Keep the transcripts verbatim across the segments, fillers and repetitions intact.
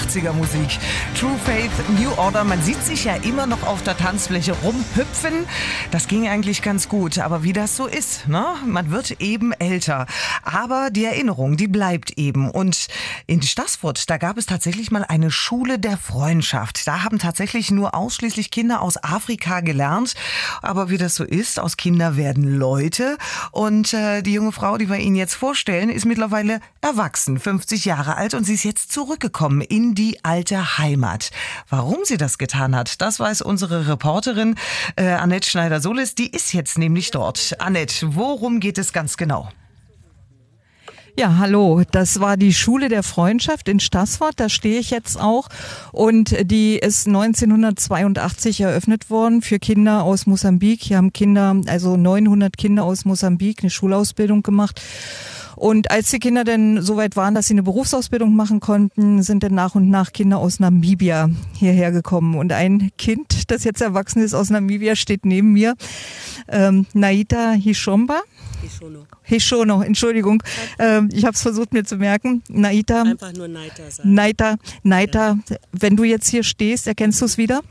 achtziger Musik. True Faith, New Order. Man sieht sich ja immer noch auf der Tanzfläche rumhüpfen. Das ging eigentlich ganz gut. Aber wie das so ist, ne? Man wird eben älter. Aber die Erinnerung, die bleibt eben. Und in Staßfurt, da gab es tatsächlich mal eine Schule der Freundschaft. Da haben tatsächlich nur ausschließlich Kinder aus Afrika gelernt. Aber wie das so ist, aus Kindern werden Leute. Und äh, die junge Frau, die wir Ihnen jetzt vorstellen, ist mittlerweile erwachsen, fünfzig Jahre alt, und sie ist jetzt zurückgekommen in die alte Heimat. Warum sie das getan hat, das weiß unsere Reporterin äh, Annette Schneider-Solis. Die ist jetzt nämlich dort. Annette, worum geht es ganz genau? Ja, hallo. Das war die Schule der Freundschaft in Staßfurt. Da stehe ich jetzt auch. Und die ist neunzehnhundertzweiundachtzig eröffnet worden für Kinder aus Mosambik. Hier haben Kinder, also neunhundert Kinder aus Mosambik, eine Schulausbildung gemacht. Und als die Kinder dann so weit waren, dass sie eine Berufsausbildung machen konnten, sind dann nach und nach Kinder aus Namibia hierher gekommen. Und ein Kind, das jetzt erwachsen ist aus Namibia, steht neben mir. Ähm, Naita Hishomba. Hishono. Hishono, Entschuldigung. Ähm, ich habe es versucht mir zu merken. Naita. Einfach nur Naita sagen. Naita, Naita. Wenn du jetzt hier stehst, erkennst du es wieder?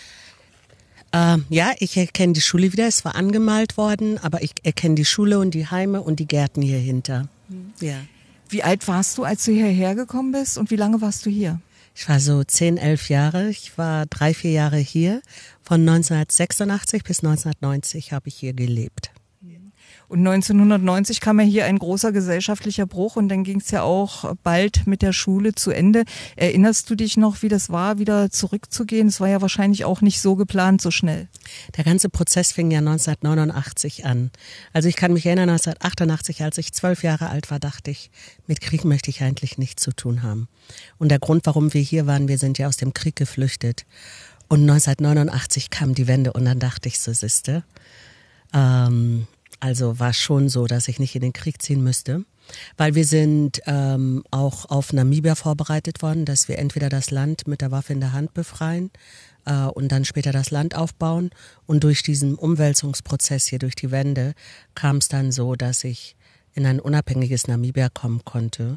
Ähm, ja, ich erkenne die Schule wieder. Es war angemalt worden, aber ich erkenne die Schule und die Heime und die Gärten hier hinter. Mhm. Ja. Wie alt warst du, als du hierher gekommen bist, und wie lange warst du hier? Ich war so zehn, elf Jahre. Ich war drei, vier Jahre hier. Von neunzehnhundertsechsundachtzig bis neunzehnhundertneunzig habe ich hier gelebt. Und neunzehnhundertneunzig kam ja hier ein großer gesellschaftlicher Bruch, und dann ging es ja auch bald mit der Schule zu Ende. Erinnerst du dich noch, wie das war, wieder zurückzugehen? Es war ja wahrscheinlich auch nicht so geplant, so schnell. Der ganze Prozess fing ja neunzehnhundertneunundachtzig an. Also ich kann mich erinnern, neunzehnhundertachtundachtzig, als ich zwölf Jahre alt war, dachte ich, mit Krieg möchte ich eigentlich nichts zu tun haben. Und der Grund, warum wir hier waren, wir sind ja aus dem Krieg geflüchtet. Und neunzehnhundertneunundachtzig kam die Wende, und dann dachte ich, so siehste, ähm, Also war schon so, dass ich nicht in den Krieg ziehen müsste, weil wir sind ähm, auch auf Namibia vorbereitet worden, dass wir entweder das Land mit der Waffe in der Hand befreien äh, und dann später das Land aufbauen. Und durch diesen Umwälzungsprozess hier, durch die Wende, kam es dann so, dass ich in ein unabhängiges Namibia kommen konnte.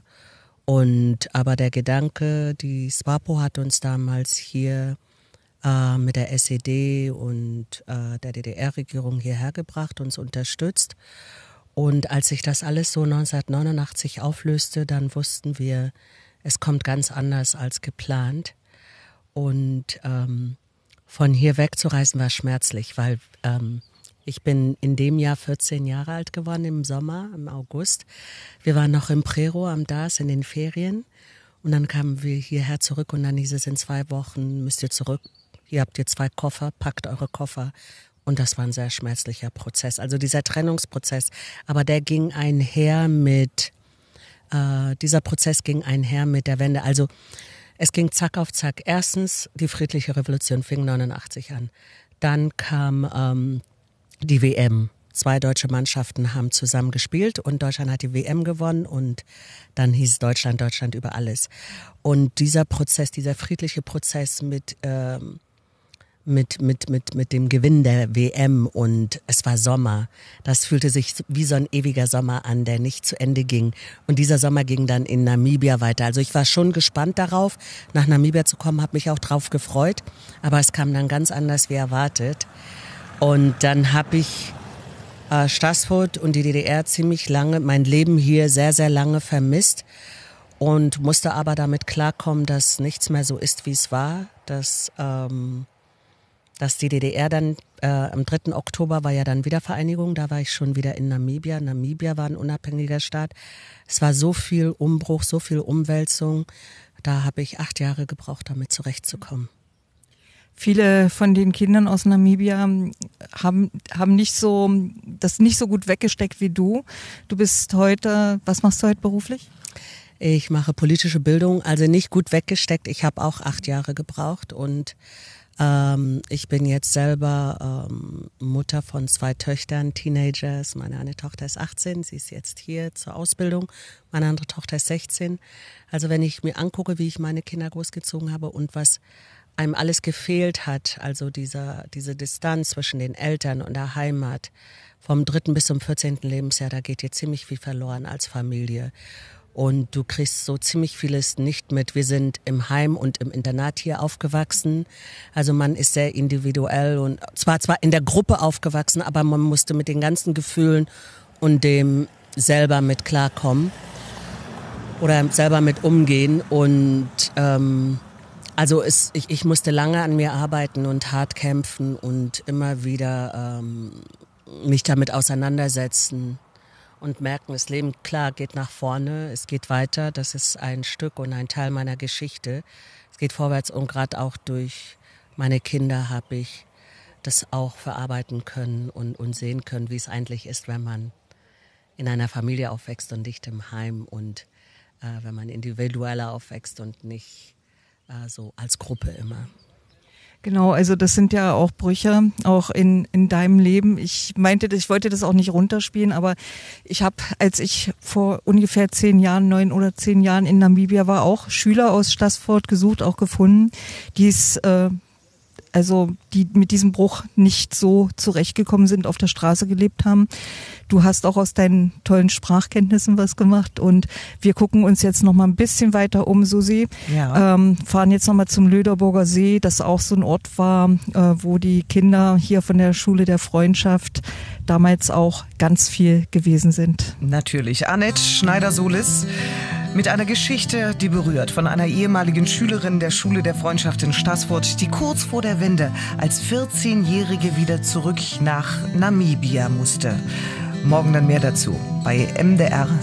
Und aber der Gedanke, die SWAPO hat uns damals hier mit der S E D und äh, der D D R-Regierung hierher gebracht, uns unterstützt. Und als sich das alles so neunzehnhundertneunundachtzig auflöste, dann wussten wir, es kommt ganz anders als geplant. Und ähm, von hier wegzureisen war schmerzlich, weil ähm, ich bin in dem Jahr vierzehn Jahre alt geworden, im Sommer, im August. Wir waren noch im Prero am D A S in den Ferien. Und dann kamen wir hierher zurück, und dann hieß es, in zwei Wochen müsst ihr zurück. Hier habt ihr zwei Koffer, packt eure Koffer. Und das war ein sehr schmerzlicher Prozess. Also dieser Trennungsprozess. Aber der ging einher mit, äh, dieser Prozess ging einher mit der Wende. Also es ging zack auf zack. Erstens, die friedliche Revolution fing neunundachtzig an. Dann kam ähm, die W M. Zwei deutsche Mannschaften haben zusammen gespielt, und Deutschland hat die W M gewonnen, und dann hieß Deutschland, Deutschland über alles. Und dieser Prozess, dieser friedliche Prozess mit ähm, mit mit mit mit dem Gewinn der W M, und es war Sommer. Das fühlte sich wie so ein ewiger Sommer an, der nicht zu Ende ging. Und dieser Sommer ging dann in Namibia weiter. Also ich war schon gespannt darauf, nach Namibia zu kommen, habe mich auch drauf gefreut, aber es kam dann ganz anders wie erwartet. Und dann habe ich äh, Staßfurt und die D D R ziemlich lange, mein Leben hier sehr, sehr lange vermisst, und musste aber damit klarkommen, dass nichts mehr so ist, wie es war, dass ähm, dass die D D R dann, äh, am dritten Oktober war ja dann Wiedervereinigung, da war ich schon wieder in Namibia. Namibia war ein unabhängiger Staat. Es war so viel Umbruch, so viel Umwälzung. Da habe ich acht Jahre gebraucht, damit zurechtzukommen. Viele von den Kindern aus Namibia haben, haben nicht so, das nicht so gut weggesteckt wie du. Du bist heute, was machst du heute beruflich? Ich mache politische Bildung, also nicht gut weggesteckt. Ich habe auch acht Jahre gebraucht, und Ähm, ich bin jetzt selber ähm, Mutter von zwei Töchtern, Teenagers. Meine eine Tochter ist achtzehn, sie ist jetzt hier zur Ausbildung. Meine andere Tochter ist sechzehn. Also wenn ich mir angucke, wie ich meine Kinder großgezogen habe und was einem alles gefehlt hat, also dieser, diese Distanz zwischen den Eltern und der Heimat, vom dritten bis zum vierzehnten Lebensjahr, da geht hier ziemlich viel verloren als Familie. Und du kriegst so ziemlich vieles nicht mit. Wir sind im Heim und im Internat hier aufgewachsen. Also man ist sehr individuell und zwar zwar in der Gruppe aufgewachsen, aber man musste mit den ganzen Gefühlen und dem selber mit klarkommen oder selber mit umgehen. Und ähm, also es, ich, ich musste lange an mir arbeiten und hart kämpfen und immer wieder ähm, mich damit auseinandersetzen. Und merken, das Leben, klar, geht nach vorne, es geht weiter, das ist ein Stück und ein Teil meiner Geschichte. Es geht vorwärts und gerade auch durch meine Kinder habe ich das auch verarbeiten können und, und sehen können, wie es eigentlich ist, wenn man in einer Familie aufwächst und nicht im Heim und äh, wenn man individueller aufwächst und nicht äh, so als Gruppe immer. Genau, also das sind ja auch Brüche, auch in in deinem Leben. Ich meinte, ich wollte das auch nicht runterspielen, aber ich habe, als ich vor ungefähr zehn Jahren, neun oder zehn Jahren in Namibia war, auch Schüler aus Stassfurt gesucht, auch gefunden, die es äh, also die mit diesem Bruch nicht so zurechtgekommen sind, auf der Straße gelebt haben. Du hast auch aus deinen tollen Sprachkenntnissen was gemacht und wir gucken uns jetzt noch mal ein bisschen weiter um, Susi. Ja. Ähm, fahren jetzt noch mal zum Löderburger See, das auch so ein Ort war, äh, wo die Kinder hier von der Schule der Freundschaft damals auch ganz viel gewesen sind. Natürlich. Annette Schneider-Solis mit einer Geschichte, die berührt, von einer ehemaligen Schülerin der Schule der Freundschaft in Stassfurt, die kurz vor der Wende als vierzehnjährige wieder zurück nach Namibia musste. Morgen dann mehr dazu bei M D R